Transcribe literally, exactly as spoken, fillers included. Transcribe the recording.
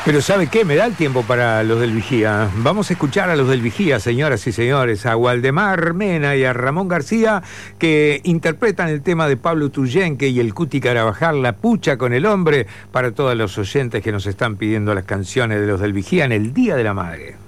Pero ¿sabe qué? Me da el tiempo para los del Vigía. Vamos a escuchar a los del Vigía, señoras y señores, a Waldemar Mena y a Ramón García, que interpretan el tema de Pablo Truyenque y el Cuti Carabajal, La Pucha con el Hombre, para todos los oyentes que nos están pidiendo las canciones de los del Vigía en el Día de la Madre.